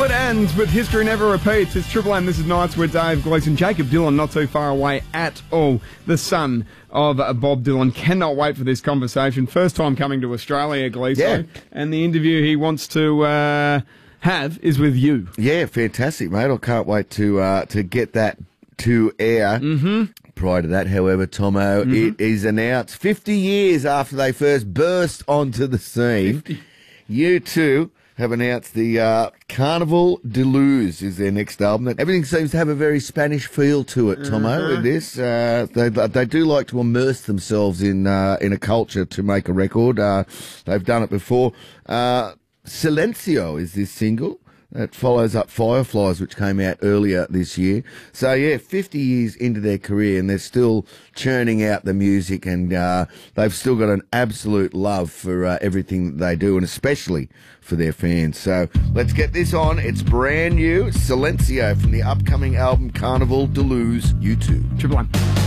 Split Ends with History Never Repeats. It's Triple M. This is Nights with Dave Gleeson. Jacob Dylan, not too far away at all. The son of Bob Dylan. Cannot wait for this conversation. First time coming to Australia, Gleeson. Yeah. And the interview he wants to have is with you. Yeah, fantastic, mate. I can't wait to get that to air. Mm-hmm. Prior to that, however, Tomo, it is announced 50 years after they first burst onto the scene. 50. U2 have announced the Carnival de Luz is their next album. Everything seems to have a very Spanish feel to it, Tomo, in this. They do like to immerse themselves in a culture to make a record. They've done it before. Silencio is this single. That follows up Fireflies, which came out earlier this year. So, yeah, 50 years into their career, and they're still churning out the music, and they've still got an absolute love for everything that they do, and especially for their fans. So, let's get this on. It's brand new, Silencio, from the upcoming album Carnival de Luz, U2. Triple M.